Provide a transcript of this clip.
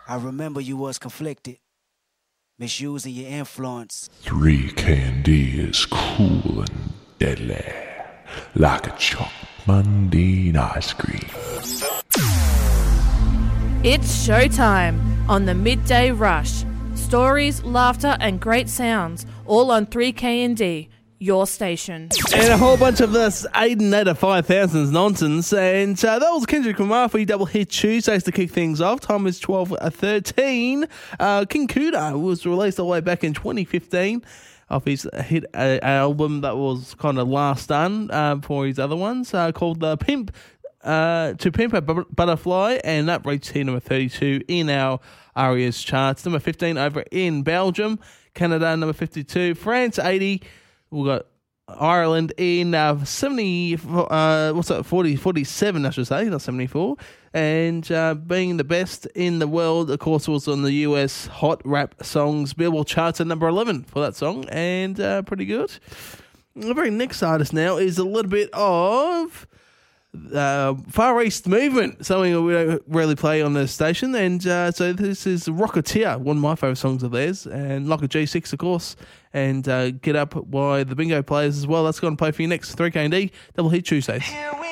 I remember you was conflicted, misusing your influence. 3K&D is cool and deadly, like a choc mundane ice cream. It's showtime on the Midday Rush. Stories, laughter and great sounds, all on 3K&D, your station. And a whole bunch of this Aiden out of 5,000's nonsense. And that was Kendrick Lamar for your Double Hit Tuesdays to kick things off. Time is 12:13. King Kuda was released all the way back in 2015 off his hit album that was kind of last done for his other ones called Pimp to Pimp a Butterfly, and that reached here number 32 in our ARIAs charts. Number 15 over in Belgium. Canada, number 52. France, 80. We've got Ireland in 47, I should say, not 74. And being the best in the world, of course, was on the US Hot Rap Songs Billboard charts at number 11 for that song, and pretty good. The very next artist now is a little bit of Far East Movement, something we don't really play on the station, and so this is Rocketeer, one of my favourite songs of theirs, and like a G6, of course, and Get Up by the Bingo Players as well. That's going to play for you next 3K&D Double Hit Tuesdays. Here we